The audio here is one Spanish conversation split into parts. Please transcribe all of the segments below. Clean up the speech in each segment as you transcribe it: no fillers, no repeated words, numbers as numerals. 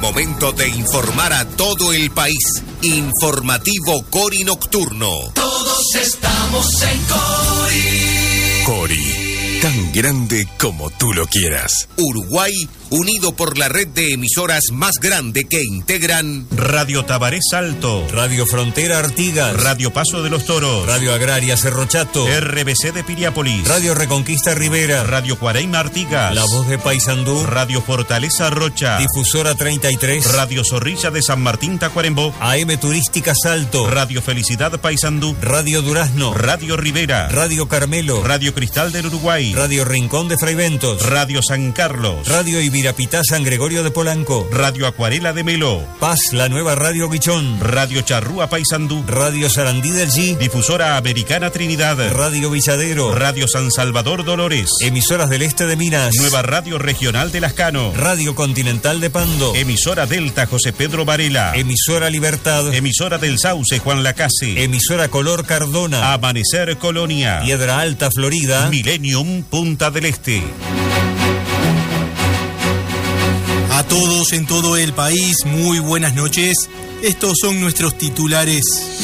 momento de informar a todo el país. Informativo Cori Nocturno. Todos estamos en Cori. Cori, tan grande como tú lo quieras. Uruguay, unido por la red de emisoras más grande que integran Radio Tabaré Salto, Radio Frontera Artigas, Radio Paso de los Toros, Radio Agraria Cerro Chato, RBC de Piriápolis, Radio Reconquista Rivera, Radio Cuareima Artigas, La Voz de Paysandú, Radio Fortaleza Rocha, Difusora 33, Radio Zorrilla de San Martín Tacuarembó, AM Turística Salto, Radio Felicidad Paysandú, Radio Durazno, Radio Rivera, Radio Carmelo, Radio Cristal del Uruguay, Radio Rincón de Fraiventos, Radio San Carlos, Radio Ibirapitá San Gregorio de Polanco, Radio Acuarela de Melo, Paz, la nueva Radio Guichón, Radio Charrúa Paysandú, Radio Sarandí del G, Difusora Americana Trinidad, Radio Villadero, Radio San Salvador Dolores, Emisoras del Este de Minas, Nueva Radio Regional de Lascano, Radio Continental de Pando, Emisora Delta José Pedro Varela, Emisora Libertad, Emisora del Sauce Juan Lacase, Emisora Color Cardona, Amanecer Colonia, Piedra Alta Florida, Millennium Punta del Este. A todos en todo el país, muy buenas noches. Estos son nuestros titulares.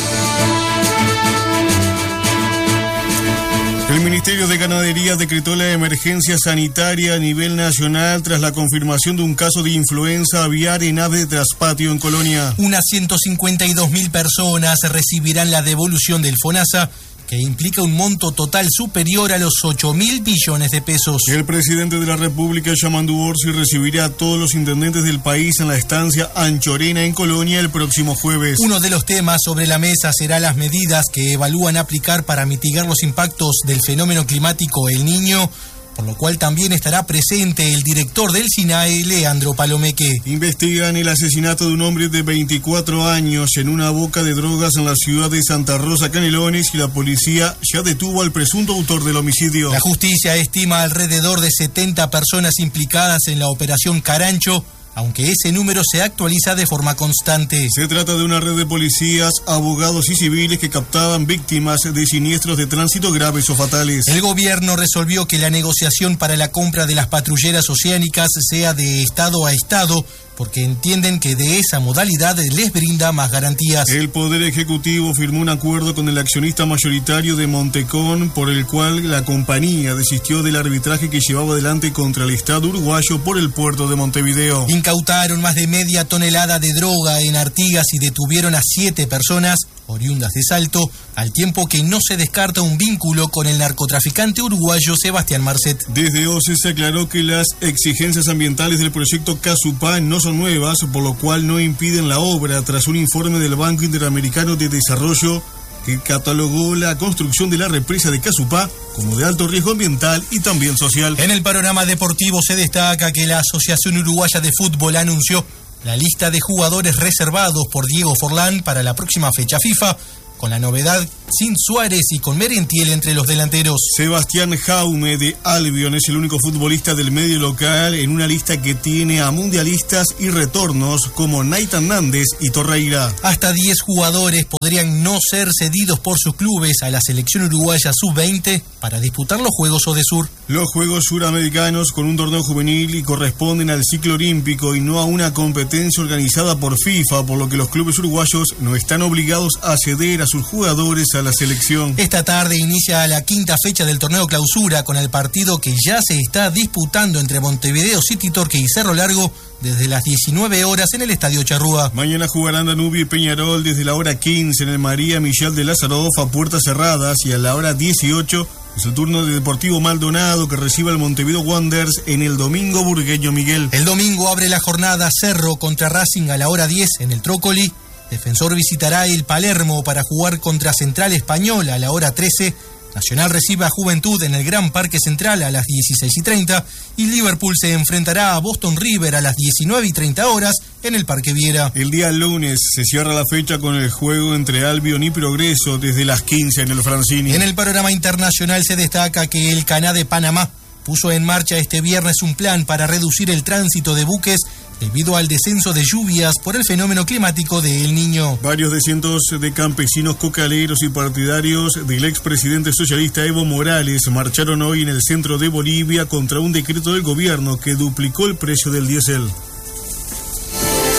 El Ministerio de Ganadería decretó la emergencia sanitaria a nivel nacional tras la confirmación de un caso de influenza aviar en ave de traspatio en Colonia. Unas 152.000 personas recibirán la devolución del FONASA, que implica un monto total superior a los 8.000 billones de pesos. El presidente de la República, Yamandu Orsi, recibirá a todos los intendentes del país en la estancia Anchorena en Colonia el próximo jueves. Uno de los temas sobre la mesa será las medidas que evalúan aplicar para mitigar los impactos del fenómeno climático El Niño, por lo cual también estará presente el director del SINAE, Leandro Palomeque. Investigan el asesinato de un hombre de 24 años en una boca de drogas en la ciudad de Santa Rosa, Canelones, y la policía ya detuvo al presunto autor del homicidio. La justicia estima alrededor de 70 personas implicadas en la operación Carancho, aunque ese número se actualiza de forma constante. Se trata de una red de policías, abogados y civiles que captaban víctimas de siniestros de tránsito graves o fatales. El gobierno resolvió que la negociación para la compra de las patrulleras oceánicas sea de estado a estado, porque entienden que de esa modalidad les brinda más garantías. El Poder Ejecutivo firmó un acuerdo con el accionista mayoritario de Montecón, por el cual la compañía desistió del arbitraje que llevaba adelante contra el Estado uruguayo por el puerto de Montevideo. Incautaron más de media tonelada de droga en Artigas y detuvieron a 7 personas oriundas de Salto, al tiempo que no se descarta un vínculo con el narcotraficante uruguayo Sebastián Marcet. Desde OCE se aclaró que las exigencias ambientales del proyecto Casupá no son nuevas, por lo cual no impiden la obra, tras un informe del Banco Interamericano de Desarrollo que catalogó la construcción de la represa de Casupá como de alto riesgo ambiental y también social. En el panorama deportivo se destaca que la Asociación Uruguaya de Fútbol anunció la lista de jugadores reservados por Diego Forlán para la próxima fecha FIFA, con la novedad sin Suárez y con Merentiel entre los delanteros. Sebastián Jaume de Albion es el único futbolista del medio local en una lista que tiene a mundialistas y retornos como Nathan Nández y Torreira. Hasta 10 jugadores podrían no ser cedidos por sus clubes a la selección uruguaya sub-20 para disputar los Juegos Odesur. Los Juegos Suramericanos con un torneo juvenil y corresponden al ciclo olímpico y no a una competencia organizada por FIFA, por lo que los clubes uruguayos no están obligados a ceder a sus jugadores a la selección. Esta tarde inicia la 5ª fecha del torneo clausura con el partido que ya se está disputando entre Montevideo City Torque y Cerro Largo desde las 19 horas en el Estadio Charrúa. Mañana jugarán Danubio y Peñarol desde la hora 15 en el María Michel de Lázaro a puertas cerradas, y a la hora 18 es el turno de Deportivo Maldonado, que recibe al Montevideo Wanderers en el Domingo Burgueño Miguel. El domingo abre la jornada Cerro contra Racing a la hora 10 en el Trócoli. Defensor visitará el Palermo para jugar contra Central Español a la hora 13. Nacional recibe a Juventud en el Gran Parque Central a las 16:30 y Liverpool se enfrentará a Boston River a las 19:30 horas en el Parque Viera. El día lunes se cierra la fecha con el juego entre Albion y Progreso desde las 15 en el Francini. En el panorama internacional se destaca que el Canal de Panamá puso en marcha este viernes un plan para reducir el tránsito de buques debido al descenso de lluvias por el fenómeno climático de El Niño. Varios de cientos de campesinos cocaleros y partidarios del expresidente socialista Evo Morales marcharon hoy en el centro de Bolivia contra un decreto del gobierno que duplicó el precio del diésel.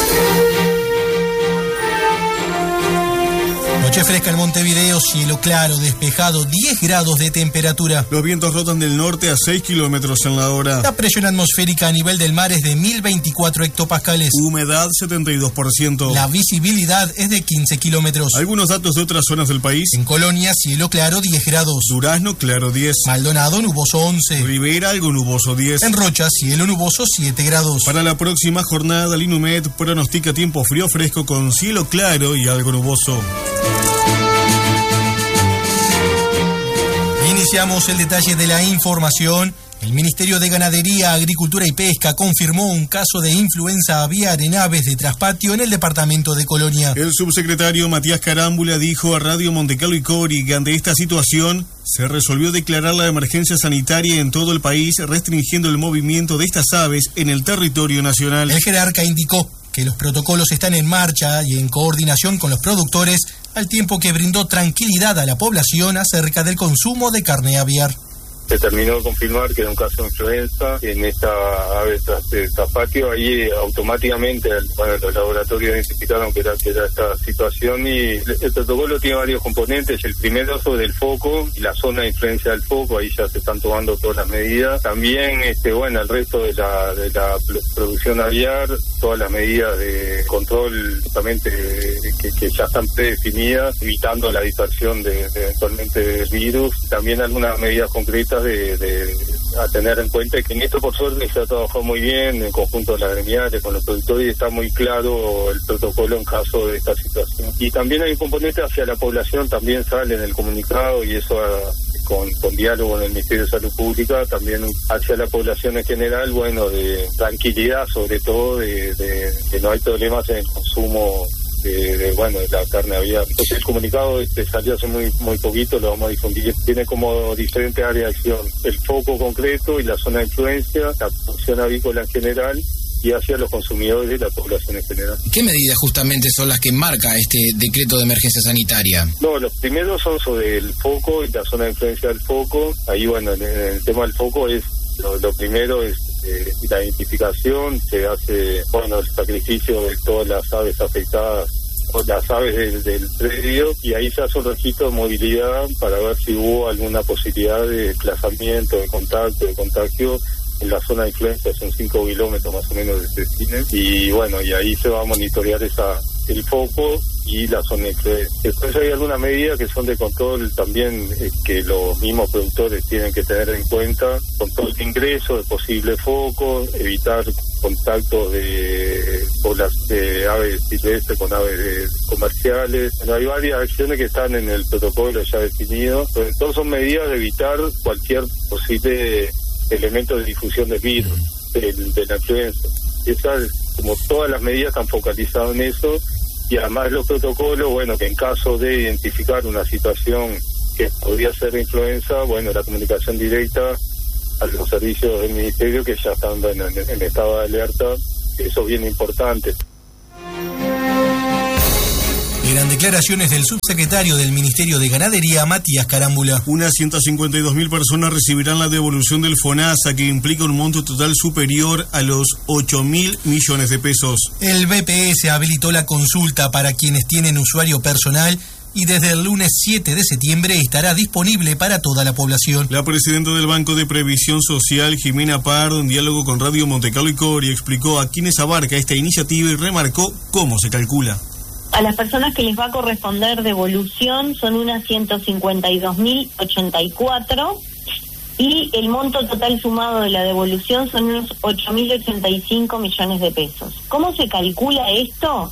Noche fresca en Montevideo, cielo claro, despejado, 10 grados de temperatura. Los vientos rotan del norte a 6 kilómetros en la hora. La presión atmosférica a nivel del mar es de 1024 hectopascales. Humedad 72%. La visibilidad es de 15 kilómetros. Algunos datos de otras zonas del país. En Colonia, cielo claro, 10 grados. Durazno, claro, 10. Maldonado, nuboso, 11. Rivera, algo nuboso, 10. En Rocha, cielo nuboso, 7 grados. Para la próxima jornada, el Inumet pronostica tiempo frío fresco con cielo claro y algo nuboso. Iniciamos el detalle de la información. El Ministerio de Ganadería, Agricultura y Pesca confirmó un caso de influenza aviar en aves de traspatio en el departamento de Colonia. El subsecretario Matías Carámbula dijo a Radio Montecarlo y Cori que ante esta situación se resolvió declarar la emergencia sanitaria en todo el país, restringiendo el movimiento de estas aves en el territorio nacional. El jerarca indicó que los protocolos están en marcha y en coordinación con los productores, al tiempo que brindó tranquilidad a la población acerca del consumo de carne aviar. Se terminó de confirmar que era un caso de influenza en esta ave de traspatio. Ahí automáticamente los laboratorios identificaron que era esta situación, y el protocolo tiene varios componentes. El primero sobre el foco y la zona de influencia del foco, ahí ya se están tomando todas las medidas. También el resto de la producción aviar, todas las medidas de control justamente que ya están predefinidas, evitando la dispersión eventualmente del virus. También algunas medidas concretas a tener en cuenta, que en esto por suerte se ha trabajado muy bien en conjunto de las gremiales, con los productores, y está muy claro el protocolo en caso de esta situación. Y también hay un componente hacia la población, también sale en el comunicado, y eso con diálogo en el Ministerio de Salud Pública, también hacia la población en general, de tranquilidad, sobre todo de que no hay problemas en el consumo de la carne aviar. Entonces el comunicado salió hace muy poquito, lo vamos a difundir. Tiene como diferentes áreas de acción: el foco concreto y la zona de influencia, la producción avícola en general, y hacia los consumidores y la población en general. ¿Qué medidas justamente son las que marca este decreto de emergencia sanitaria? No, los primeros son sobre el foco y la zona de influencia del foco. Ahí, en el tema del foco lo primero es la identificación. Se hace, el sacrificio de todas las aves afectadas, o las aves del predio, y ahí se hace un registro de movilidad para ver si hubo alguna posibilidad de desplazamiento, de contagio en la zona de influencia. Son 5 kilómetros más o menos de Cecine, y ahí se va a monitorear el foco y la zona de influencia. Después hay algunas medidas que son de control también, que los mismos productores tienen que tener en cuenta: control de ingreso de posibles focos, evitar contactos de aves silvestres con aves comerciales. Hay varias acciones que están en el protocolo ya definido. Entonces son medidas de evitar cualquier posible elemento de difusión del virus, de la influenza. Esas, como todas las medidas, están focalizadas en eso. Y además los protocolos, que en caso de identificar una situación que podría ser de influenza, la comunicación directa a los servicios del Ministerio, que ya están en estado de alerta. Eso es bien importante. Eran declaraciones del subsecretario del Ministerio de Ganadería, Matías Carámbula. Unas 152.000 personas recibirán la devolución del FONASA, que implica un monto total superior a los 8.000 millones de pesos. El BPS habilitó la consulta para quienes tienen usuario personal y desde el lunes 7 de septiembre estará disponible para toda la población. La presidenta del Banco de Previsión Social, Jimena Pardo, en diálogo con Radio Montecarlo y Cori, explicó a quiénes abarca esta iniciativa y remarcó cómo se calcula. A las personas que les va a corresponder devolución son unas 152.084, y el monto total sumado de la devolución son unos 8.085 millones de pesos. ¿Cómo se calcula esto?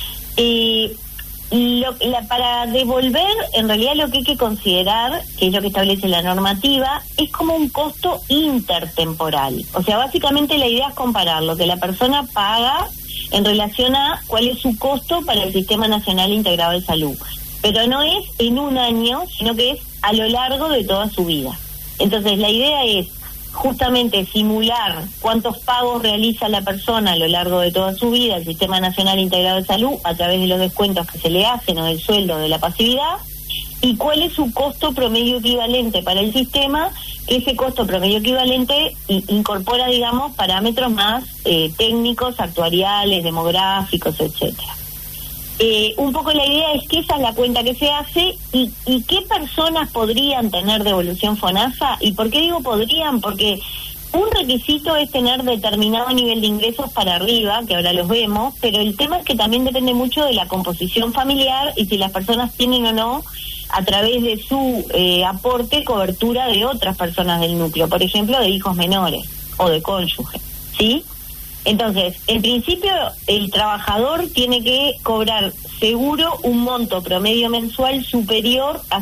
Para devolver, en realidad lo que hay que considerar, que es lo que establece la normativa, es como un costo intertemporal. O sea, básicamente la idea es comparar lo que la persona paga en relación a cuál es su costo para el Sistema Nacional Integrado de Salud. Pero no es en un año, sino que es a lo largo de toda su vida. Entonces, la idea es justamente simular cuántos pagos realiza la persona a lo largo de toda su vida al Sistema Nacional Integrado de Salud a través de los descuentos que se le hacen o del sueldo de la pasividad, y cuál es su costo promedio equivalente para el sistema, que ese costo promedio equivalente incorpora, parámetros más técnicos, actuariales, demográficos, etcétera. un poco la idea es que esa es la cuenta que se hace y qué personas podrían tener devolución FONASA. ¿Y por qué digo podrían? Porque un requisito es tener determinado nivel de ingresos para arriba, que ahora los vemos, pero el tema es que también depende mucho de la composición familiar y si las personas tienen o no, a través de su aporte, cobertura de otras personas del núcleo, por ejemplo, de hijos menores o de cónyuge, ¿sí? Entonces, en principio, el trabajador tiene que cobrar seguro un monto promedio mensual superior a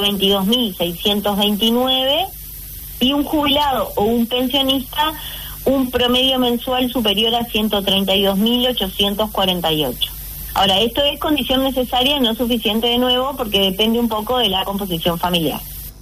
122.629 y un jubilado o un pensionista un promedio mensual superior a 132.848. Ahora, esto es condición necesaria, no suficiente de nuevo, porque depende un poco de la composición familiar.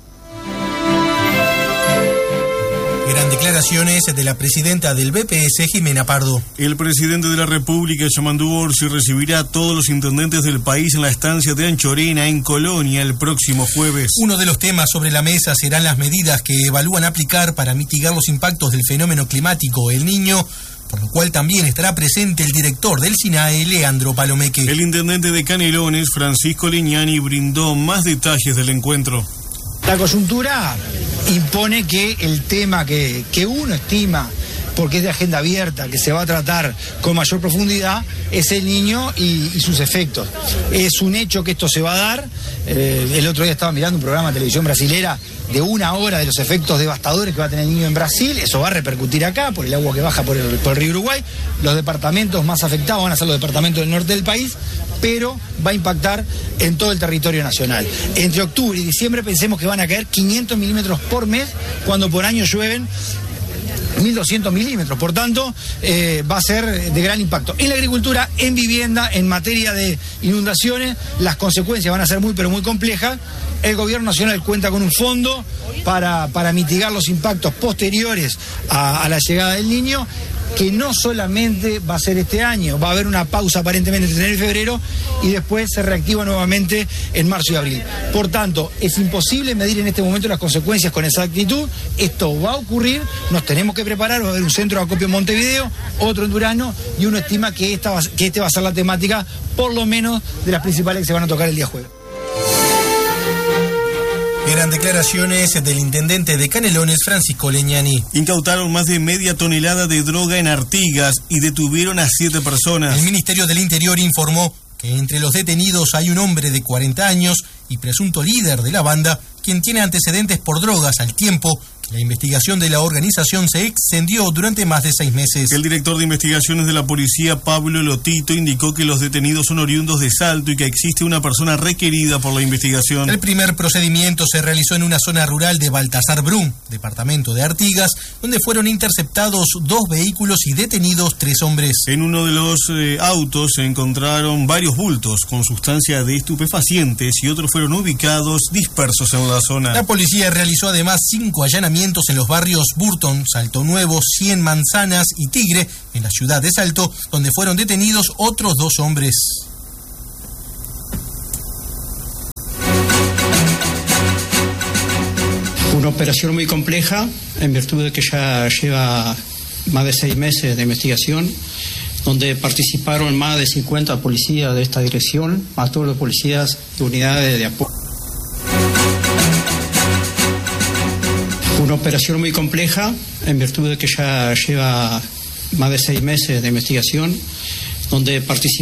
Eran declaraciones de la presidenta del BPS, Jimena Pardo. El presidente de la República, Yamandu Orsi, recibirá a todos los intendentes del país en la estancia de Anchorena, en Colonia, el próximo jueves. Uno de los temas sobre la mesa serán las medidas que evalúan aplicar para mitigar los impactos del fenómeno climático El Niño, por lo cual también estará presente el director del SINAE, Leandro Palomeque. El intendente de Canelones, Francisco Leñani, brindó más detalles del encuentro. La coyuntura impone que el tema que uno estima, porque es de agenda abierta, que se va a tratar con mayor profundidad, es El Niño y sus efectos. Es un hecho que esto se va a dar. El otro día estaba mirando un programa de televisión brasilera de 1 hora de los efectos devastadores que va a tener El Niño en Brasil. Eso va a repercutir acá por el agua que baja por el río Uruguay. Los departamentos más afectados van a ser los departamentos del norte del país, pero va a impactar en todo el territorio nacional. Entre octubre y diciembre pensemos que van a caer 500 milímetros por mes, cuando por año llueven 1.200 milímetros, por tanto va a ser de gran impacto en la agricultura, en vivienda, en materia de inundaciones. Las consecuencias van a ser muy pero muy complejas. El gobierno nacional cuenta con un fondo para mitigar los impactos posteriores a la llegada del Niño, que no solamente va a ser este año, va a haber una pausa aparentemente entre enero y febrero y después se reactiva nuevamente en marzo y abril. Por tanto, es imposible medir en este momento las consecuencias con exactitud. Esto va a ocurrir, nos tenemos que preparar, va a haber un centro de acopio en Montevideo, otro en Durano, y uno estima que este va a ser la temática, por lo menos, de las principales que se van a tocar el día jueves. Eran declaraciones del intendente de Canelones, Francisco Leñani. Incautaron más de media tonelada de droga en Artigas y detuvieron a 7 personas. El Ministerio del Interior informó que entre los detenidos hay un hombre de 40 años y presunto líder de la banda, quien tiene antecedentes por drogas, al tiempo que la investigación de la organización se extendió durante más de 6 meses. El director de investigaciones de la policía, Pablo Lotito, indicó que los detenidos son oriundos de Salto y que existe una persona requerida por la investigación. El primer procedimiento se realizó en una zona rural de Baltasar Brum, departamento de Artigas, donde fueron interceptados 2 vehículos y detenidos 3 hombres. En uno de los autos se encontraron varios bultos con sustancia de estupefacientes y otros fueron ubicados dispersos en la zona. La policía realizó además 5 allanamientos en los barrios Burton, Salto Nuevo, 100 Manzanas y Tigre, en la ciudad de Salto, donde fueron detenidos otros 2 hombres. Una operación muy compleja, en virtud de que ya lleva más de 6 meses de investigación, donde participaron más de 50 policías de esta dirección, más todos los policías de unidades de apoyo. Una operación muy compleja, en virtud de que ya lleva más de 6 meses de investigación, donde participaron